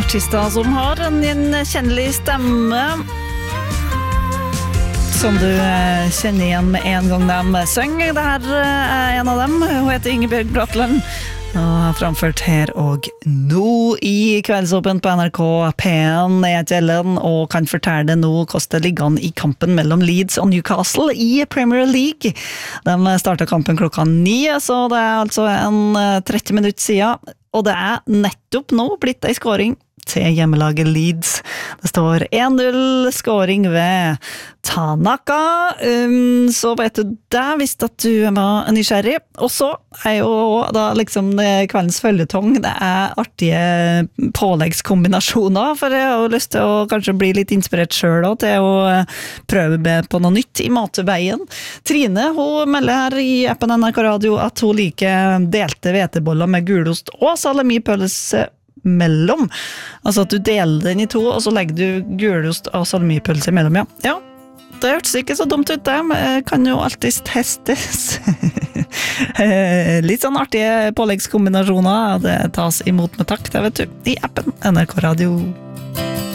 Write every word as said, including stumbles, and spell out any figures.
artister som har en gjenkjennelig stemme som du kjenner igjen med en gang de synger. Det her er en av dem. Hun heter Ingebjørg Bratland og har framført her og nå i Kveldsåpen på N R K P en. Jeg heter Ellen og kan fortelle deg nå hvordan det ligger an i kampen mellom Leeds og Newcastle i Premier League. De startet kampen klokka ni, så det er altså en tretti minutter siden, og det er nettopp nå blitt en scoring til hjemmelaget Leeds. Det står en null scoring ved Tanaka. Um, så vet du det, hvis at du var nysgjerrig. Og så er jo da liksom kveldens følgetong, det er artige påleggskombinasjoner, for jeg har lyst til å kanskje bli litt inspirert selv også, til å prøve med på noe nytt i matveien. Trine, hun melder her i appen N R K Radio at hun liker delte hveteboller med gulost og salamipølse mellom. Altså at du deler den i to, og så legger du gulost og salamipølse mellom, ja. Ja, det hørtes ikke så dumt ut det, men kan jo alltid testes. Litt sånn artige påleggskombinasjoner, det tas imot med takk, det vet du, i appen N R K Radio.